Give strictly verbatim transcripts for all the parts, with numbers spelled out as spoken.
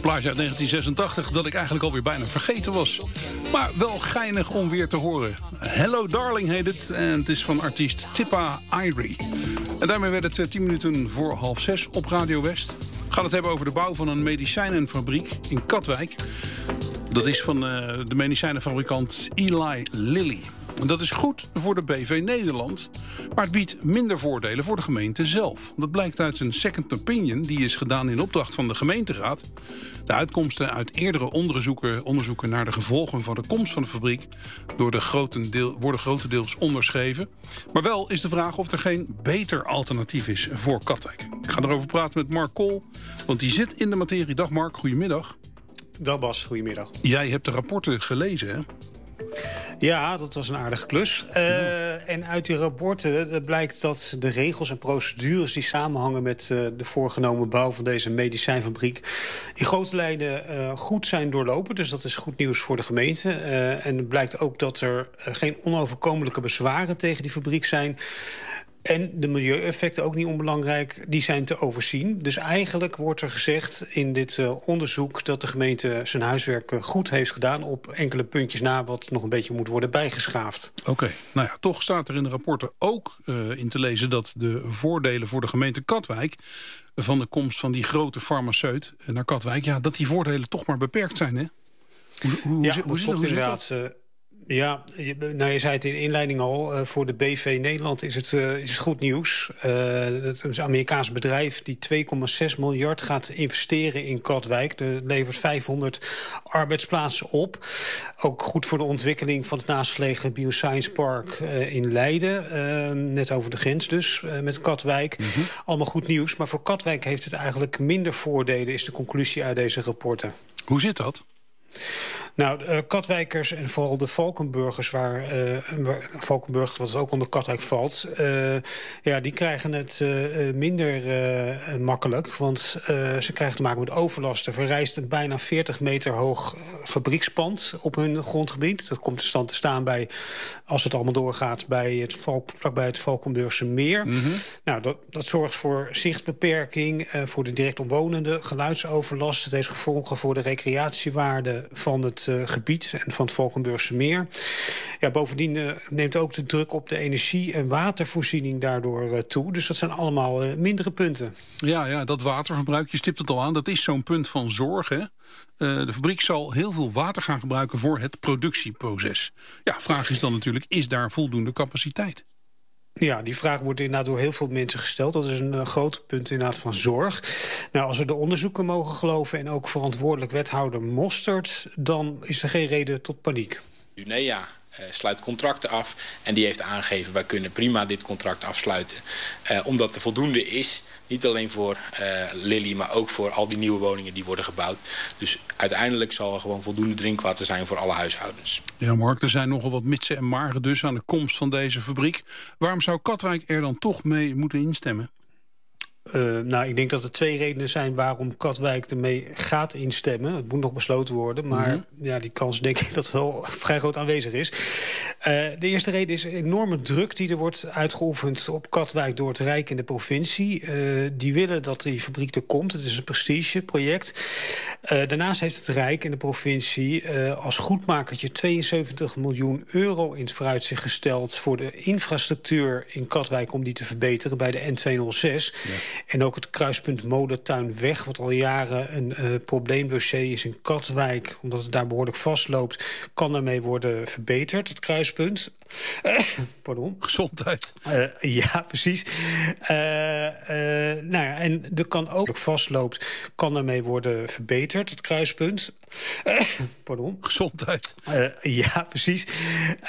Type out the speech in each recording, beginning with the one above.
Plaatje uit negentien zesentachtig dat ik eigenlijk alweer bijna vergeten was. Maar wel geinig om weer te horen. Hello Darling heet het en het is van artiest Tippa Irie. En daarmee werd het tien minuten voor half zes op Radio West. We gaan het hebben over de bouw van een medicijnenfabriek in Katwijk. Dat is van uh, de medicijnenfabrikant Eli Lilly. En dat is goed voor de B V Nederland, maar het biedt minder voordelen voor de gemeente zelf. Dat blijkt uit een second opinion die is gedaan in opdracht van de gemeenteraad. De uitkomsten uit eerdere onderzoeken, onderzoeken naar de gevolgen van de komst van de fabriek door de grotendeel, worden grotendeels onderschreven. Maar wel is de vraag of er geen beter alternatief is voor Katwijk. Ik ga erover praten met Mark Kool, want die zit in de materie. Dag Mark, goedemiddag. Dag Bas, goedemiddag. Jij hebt de rapporten gelezen, hè? Ja, dat was een aardige klus. Uh, en uit die rapporten blijkt dat de regels en procedures die samenhangen met uh, de voorgenomen bouw van deze medicijnfabriek in grote lijnen uh, goed zijn doorlopen. Dus dat is goed nieuws voor de gemeente. Uh, en het blijkt ook dat er uh, geen onoverkomelijke bezwaren tegen die fabriek zijn. En de milieueffecten, ook niet onbelangrijk, die zijn te overzien. Dus eigenlijk wordt er gezegd in dit uh, onderzoek dat de gemeente zijn huiswerk uh, goed heeft gedaan op enkele puntjes na wat nog een beetje moet worden bijgeschaafd. Oké, okay. Nou ja, toch staat er in de rapporten ook uh, in te lezen dat de voordelen voor de gemeente Katwijk van de komst van die grote farmaceut naar Katwijk, ja, dat die voordelen toch maar beperkt zijn, hè? Hoe, hoe, ja, hoe, hoe, hoe, hoe zit dat? Uh, Ja, je, nou, je zei het in de inleiding al. Uh, voor de B V Nederland is het, uh, is het goed nieuws. Uh, het is een Amerikaans bedrijf die twee komma zes miljard gaat investeren in Katwijk. Dat levert vijfhonderd arbeidsplaatsen op. Ook goed voor de ontwikkeling van het naastgelegen Bioscience Park uh, in Leiden. Uh, net over de grens dus, uh, met Katwijk. Mm-hmm. Allemaal goed nieuws. Maar voor Katwijk heeft het eigenlijk minder voordelen, is de conclusie uit deze rapporten. Hoe zit dat? Nou, uh, Katwijkers en vooral de Valkenburgers, waar, uh, waar Valkenburg, wat ook onder Katwijk valt, uh, ja, die krijgen het uh, minder uh, makkelijk. Want uh, ze krijgen te maken met overlast. Er verrijst een bijna veertig meter hoog fabriekspand op hun grondgebied. Dat komt te stand te staan bij, als het allemaal doorgaat, bij het Valk, vlakbij het Valkenburgse meer. Mm-hmm. Nou, dat, dat zorgt voor zichtbeperking, uh, voor de direct omwonenden, geluidsoverlast. Het heeft gevolgen voor de recreatiewaarde van het uh, gebied en van het Valkenburgse meer. Ja, bovendien uh, neemt ook de druk op de energie- en watervoorziening daardoor uh, toe. Dus dat zijn allemaal uh, mindere punten. Ja, ja, dat waterverbruik, je stipt het al aan, dat is zo'n punt van zorg, hè? Uh, de fabriek zal heel veel water gaan gebruiken voor het productieproces. Ja, vraag is dan natuurlijk, is daar voldoende capaciteit? Ja, die vraag wordt inderdaad door heel veel mensen gesteld. Dat is een uh, groot punt inderdaad van zorg. Nou, als we de onderzoeken mogen geloven en ook verantwoordelijk wethouder Mostert, dan is er geen reden tot paniek. Unea uh, sluit contracten af en die heeft aangegeven, wij kunnen prima dit contract afsluiten. Uh, omdat er voldoende is, niet alleen voor uh, Lilly, maar ook voor al die nieuwe woningen die worden gebouwd. Dus uiteindelijk zal er gewoon voldoende drinkwater zijn voor alle huishoudens. Ja, Mark, er zijn nogal wat mitsen en maren dus aan de komst van deze fabriek. Waarom zou Katwijk er dan toch mee moeten instemmen? Uh, nou, ik denk dat er twee redenen zijn waarom Katwijk ermee gaat instemmen. Het moet nog besloten worden, maar mm-hmm. ja, die kans denk ik dat wel vrij groot aanwezig is. Uh, de eerste reden is een enorme druk die er wordt uitgeoefend op Katwijk door het Rijk en de provincie. Uh, die willen dat die fabriek er komt. Het is een prestigeproject. Uh, daarnaast heeft het Rijk en de provincie uh, als goedmakertje tweeënzeventig miljoen euro in het vooruitzicht gesteld voor de infrastructuur in Katwijk om die te verbeteren bij de N tweehonderdzes. Ja. En ook het kruispunt Molentuinweg, wat al jaren een uh, probleemdossier is in Katwijk, omdat het daar behoorlijk vastloopt, kan daarmee worden verbeterd, het kruispunt. Uh, pardon. Gezondheid. Uh, ja, precies. Uh, uh, nou ja, en er kan ook vastloopt, kan daarmee worden verbeterd, het kruispunt. Uh, pardon. Gezondheid. Uh, ja, precies. Uh,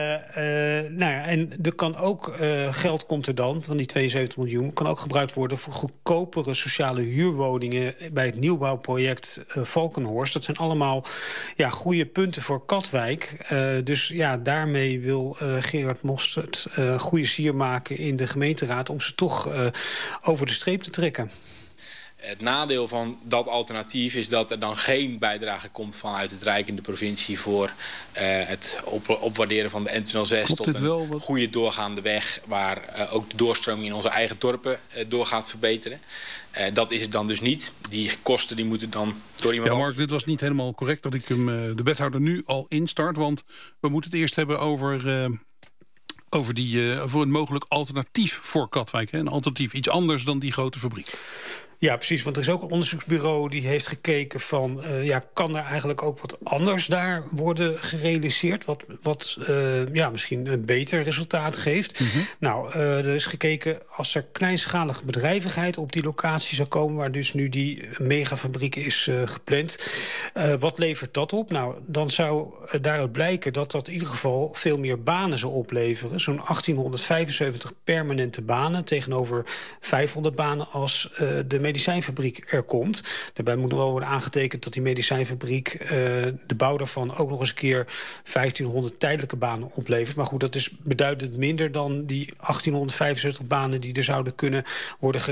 uh, nou ja, en er kan ook, uh, geld komt er dan, van die tweeënzeventig miljoen... kan ook gebruikt worden voor goedkopere sociale huurwoningen bij het nieuwbouwproject uh, Valkenhorst. Dat zijn allemaal ja, goede punten voor Katwijk. Uh, dus ja, daarmee wil uh, Gerard Mostert uh, goede sier maken in de gemeenteraad om ze toch uh, over de streep te trekken. Het nadeel van dat alternatief is dat er dan geen bijdrage komt vanuit het Rijk en de provincie voor uh, het op, opwaarderen van de N tweehonderdzes tot een wel, wat... goede doorgaande weg waar uh, ook de doorstroming in onze eigen dorpen uh, door gaat verbeteren. Uh, dat is het dan dus niet. Die kosten die moeten dan door iemand... Ja, Mark, dit was niet helemaal correct dat ik hem, uh, de wethouder nu al instart, want we moeten het eerst hebben over... Uh... over die, uh, voor een mogelijk alternatief voor Katwijk. Hè? Een alternatief, iets anders dan die grote fabriek. Ja, precies. Want er is ook een onderzoeksbureau die heeft gekeken van... Uh, ja, kan er eigenlijk ook wat anders daar worden gerealiseerd... wat, wat uh, ja, misschien een beter resultaat geeft. Mm-hmm. Nou, uh, er is gekeken als er kleinschalige bedrijvigheid op die locatie zou komen... waar dus nu die megafabriek is uh, gepland. Uh, wat levert dat op? Nou, dan zou uh, daaruit blijken dat dat in ieder geval... veel meer banen zou opleveren. Zo'n achttienhonderdvijfenzeventig permanente banen... tegenover vijfhonderd banen als uh, de medicijnfabriek er komt. Daarbij moet nog wel worden aangetekend dat die medicijnfabriek... Uh, de bouw daarvan ook nog eens een keer vijftienhonderd tijdelijke banen oplevert. Maar goed, dat is beduidend minder dan die achttienhonderdvijfenzeventig banen... die er zouden kunnen worden